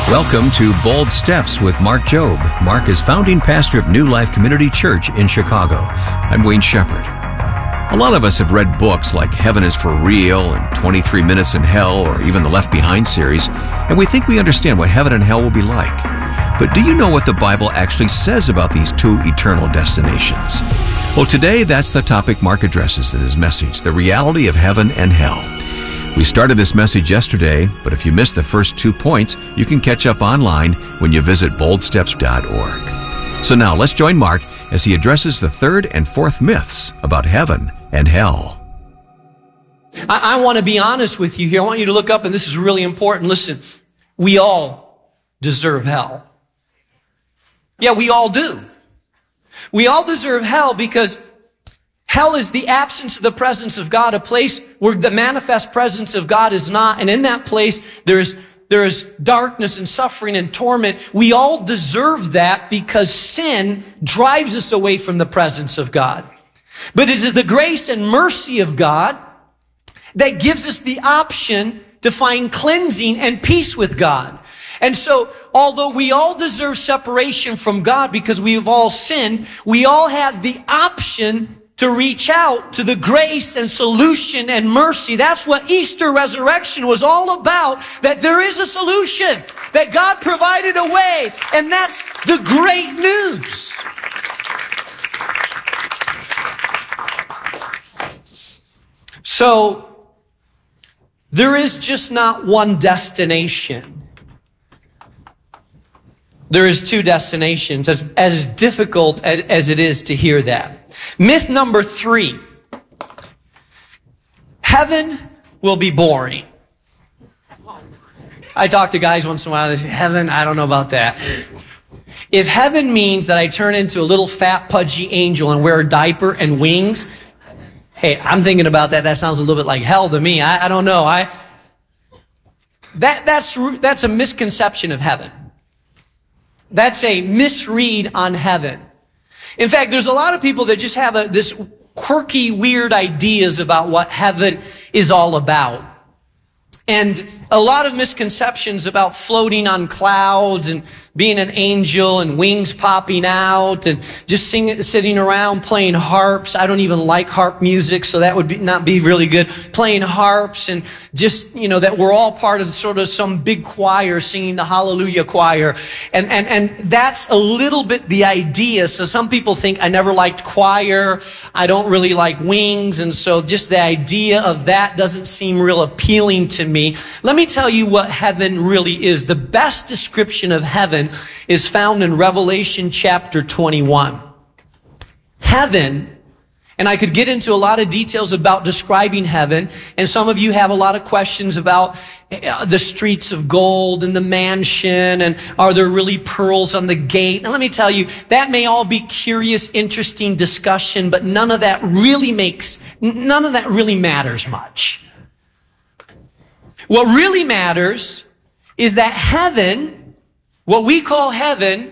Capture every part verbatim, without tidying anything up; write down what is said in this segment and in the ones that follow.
Welcome to Bold Steps with Mark Jobe. Mark is founding pastor of New Life Community Church in Chicago. I'm Wayne Shepherd. A lot of us have read books like Heaven is for Real and twenty-three minutes in Hell, or even the Left Behind series, and we think we understand what heaven and hell will be like. But do you know what the Bible actually says about these two eternal destinations? Well, today that's the topic Mark addresses in his message, the reality of heaven and hell. We started this message yesterday, but if you missed the first two points, you can catch up online when you visit bold steps dot org. So now let's join Mark as he addresses the third and fourth myths about heaven and hell. I, I want to be honest with you here. I want you to look up, and this is really important. Listen, we all deserve hell. Yeah, we all do. We all deserve hell because hell is the absence of the presence of God, a place where the manifest presence of God is not. And in that place, there's, there's darkness and suffering and torment. We all deserve that because sin drives us away from the presence of God. But it is the grace and mercy of God that gives us the option to find cleansing and peace with God. And so, although we all deserve separation from God because we have all sinned, we all have the option to reach out to the grace and solution and mercy. That's what Easter resurrection was all about, that there is a solution, that God provided a way, and that's the great news. So, there is just not one destination. There is two destinations, as, as difficult as, as it is to hear that. Myth number three. Heaven will be boring. I talk to guys once in a while, they say, heaven, I don't know about that. If heaven means that I turn into a little fat, pudgy angel and wear a diaper and wings, hey, I'm thinking about that. That sounds a little bit like hell to me. I, I don't know. I that that's that's a misconception of heaven. That's a misread on heaven. In fact, there's a lot of people that just have a, this quirky, weird ideas about what heaven is all about. And a lot of misconceptions about floating on clouds and being an angel and wings popping out and just singing, sitting around playing harps. I don't even like harp music, so that would be, not be really good. Playing harps and just, you know, that we're all part of sort of some big choir singing the Hallelujah choir. And, and, and that's a little bit the idea. So some people think I never liked choir. I don't really like wings. And so just the idea of that doesn't seem real appealing to me. Let me tell you what heaven really is. The best description of heaven is found in Revelation chapter twenty-one. Heaven, and I could get into a lot of details about describing heaven, and some of you have a lot of questions about the streets of gold and the mansion, and are there really pearls on the gate? And let me tell you, that may all be curious, interesting discussion, but none of that really makes, none of that really matters much. What really matters is that heaven, what we call heaven,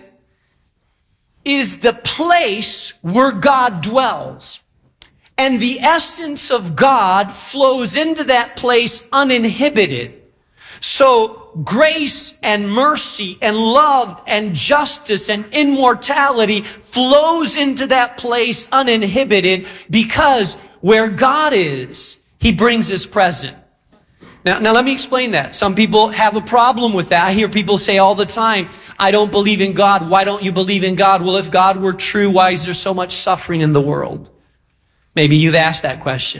is the place where God dwells. And the essence of God flows into that place uninhibited. So grace and mercy and love and justice and immortality flows into that place uninhibited because where God is, He brings His presence. Now, now let me explain that. Some people have a problem with that. I hear people say all the time, I don't believe in God. Why don't you believe in God? Well, if God were true, why is there so much suffering in the world? Maybe you've asked that question.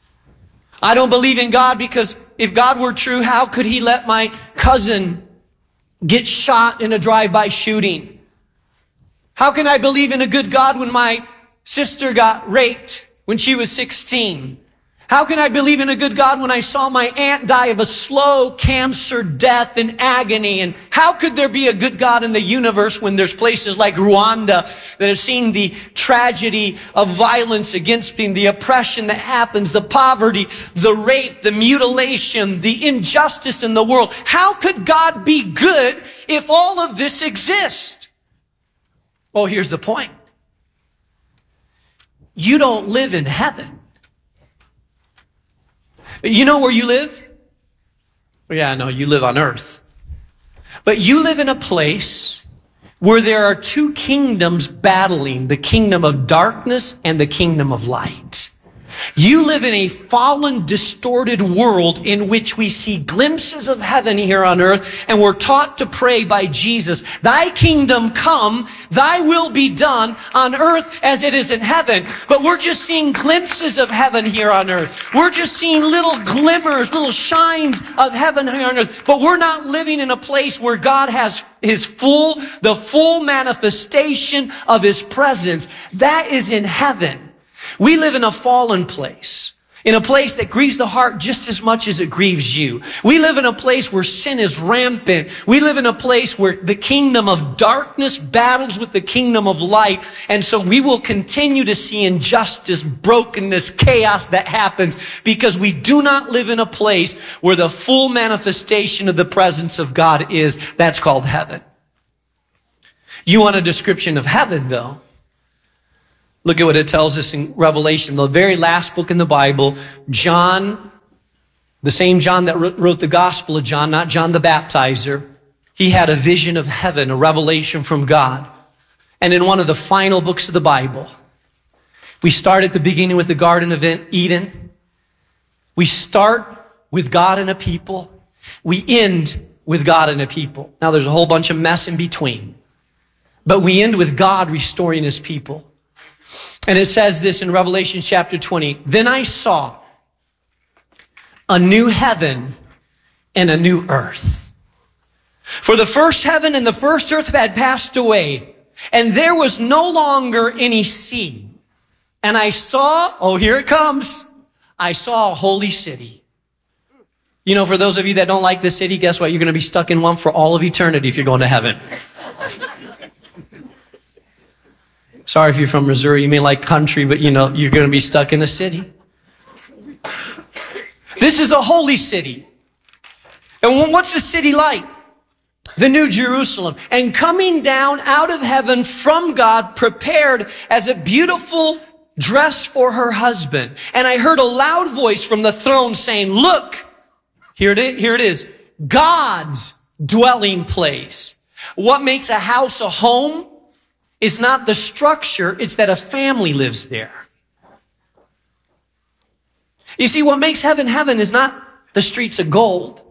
I don't believe in God because if God were true, how could He let my cousin get shot in a drive-by shooting? How can I believe in a good God when my sister got raped when she was sixteen? How can I believe in a good God when I saw my aunt die of a slow cancer death in agony? And how could there be a good God in the universe when there's places like Rwanda that have seen the tragedy of violence against people, the oppression that happens, the poverty, the rape, the mutilation, the injustice in the world? How could God be good if all of this exists? Well, here's the point. You don't live in heaven. You know where you live? Yeah, no, you live on earth. But you live in a place where there are two kingdoms battling, the kingdom of darkness and the kingdom of light. You live in a fallen, distorted world in which we see glimpses of heaven here on earth, and we're taught to pray by Jesus, thy kingdom come, thy will be done on earth as it is in heaven. But we're just seeing glimpses of heaven here on earth. We're just seeing little glimmers, little shines of heaven here on earth. But we're not living in a place where God has His full, the full manifestation of His presence. That is in heaven. We live in a fallen place, in a place that grieves the heart just as much as it grieves you. We live in a place where sin is rampant. We live in a place where the kingdom of darkness battles with the kingdom of light. And so we will continue to see injustice, brokenness, chaos that happens because we do not live in a place where the full manifestation of the presence of God is. That's called heaven. You want a description of heaven, though? Look at what it tells us in Revelation, the very last book in the Bible. John, the same John that wrote the Gospel of John, not John the Baptizer, he had a vision of heaven, a revelation from God. And in one of the final books of the Bible, we start at the beginning with the Garden of Eden. We start with God and a people. We end with God and a people. Now there's a whole bunch of mess in between. But we end with God restoring His people. And it says this in Revelation chapter twenty, then I saw a new heaven and a new earth. For the first heaven and the first earth had passed away, and there was no longer any sea. And I saw, oh, here it comes, I saw a holy city. You know, for those of you that don't like the city, guess what? You're going to be stuck in one for all of eternity if you're going to heaven. Sorry if you're from Missouri, you may like country, but you know, you're going to be stuck in a city. This is a holy city. And what's the city like? The New Jerusalem. And coming down out of heaven from God, prepared as a beautiful dress for her husband. And I heard a loud voice from the throne saying, look, here it is, here it is, God's dwelling place. What makes a house a home is not the structure, it's that a family lives there. You see, what makes heaven heaven is not the streets of gold.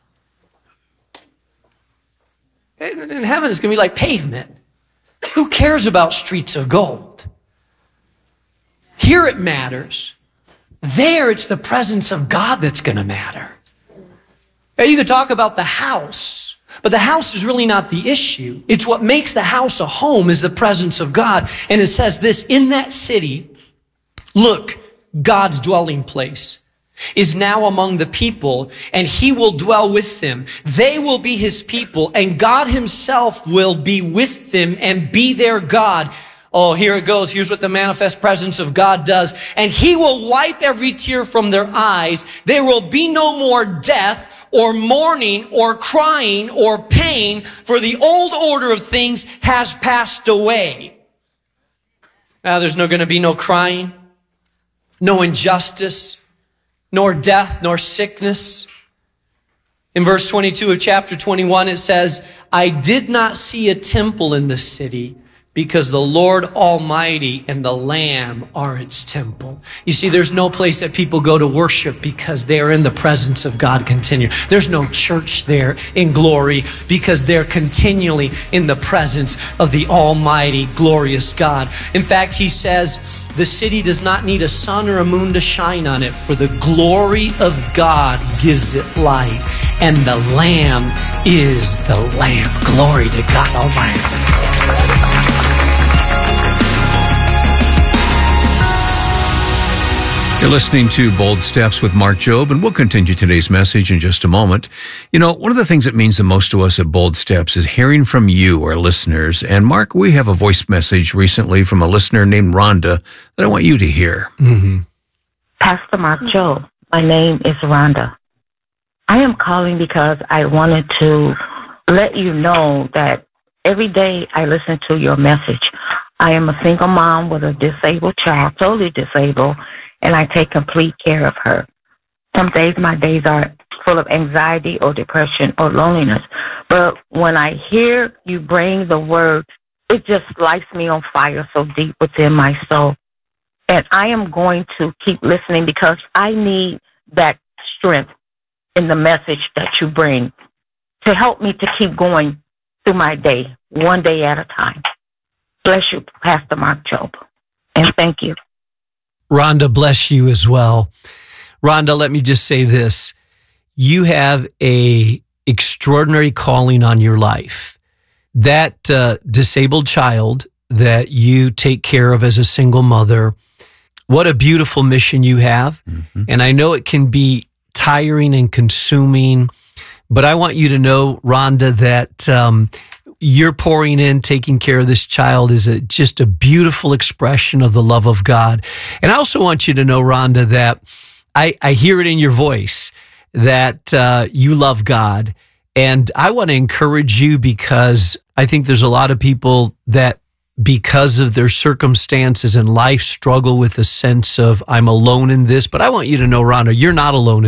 In heaven, it's going to be like pavement. Who cares about streets of gold? Here it matters. There, it's the presence of God that's going to matter. Now, you could talk about the house. But the house is really not the issue. It's what makes the house a home is the presence of God. And it says this, in that city, look, God's dwelling place is now among the people, and He will dwell with them. They will be His people, and God Himself will be with them and be their God. Oh, here it goes. Here's what the manifest presence of God does. And He will wipe every tear from their eyes. There will be no more death, or mourning, or crying, or pain, for the old order of things has passed away. Now there's no going to be no crying, no injustice, nor death, nor sickness. In verse twenty-two of chapter twenty-one, it says, I did not see a temple in the city, because the Lord Almighty and the Lamb are its temple. You see, there's no place that people go to worship because they are in the presence of God continually. There's no church there in glory because they're continually in the presence of the Almighty, glorious God. In fact, He says, the city does not need a sun or a moon to shine on it, for the glory of God gives it light, and the Lamb is the Lamb. Glory to God Almighty. You're listening to Bold Steps with Mark Jobe, and we'll continue today's message in just a moment. You know, one of the things that means the most to us at Bold Steps is hearing from you, our listeners. And Mark, we have a voice message recently from a listener named Rhonda that I want you to hear. Mm-hmm. Pastor Mark Jobe, my name is Rhonda. I am calling because I wanted to let you know that every day I listen to your message. I am a single mom with a disabled child, totally disabled, and I take complete care of her. Some days my days are full of anxiety or depression or loneliness, But when I hear you bring the word, it just lights me on fire so deep within my soul. And I am going to keep listening because I need that strength in the message that you bring to help me to keep going through my day, one day at a time. Bless you, Pastor Mark Jobe. And thank you. Rhonda, bless you as well. Rhonda, let me just say this. You have a extraordinary calling on your life. That uh, disabled child that you take care of as a single mother, what a beautiful mission you have. Mm-hmm. And I know it can be tiring and consuming, but I want you to know, Rhonda, that um, you're pouring in, taking care of this child is a, just a beautiful expression of the love of God. And I also want you to know, Rhonda, that I, I hear it in your voice that uh, you love God. And I want to encourage you because I think there's a lot of people that because of their circumstances in life struggle with a sense of I'm alone in this. But I want you to know, Rhonda, you're not alone in